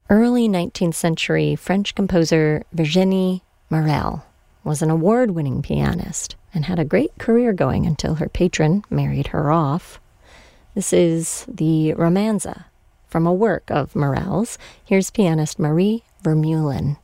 Early 19th century French composer Virginie Morel was an award-winning pianist and had a great career going until her patron married her off. This is the Romanza from a work of Morel's. Here's pianist Marie Vermeulen.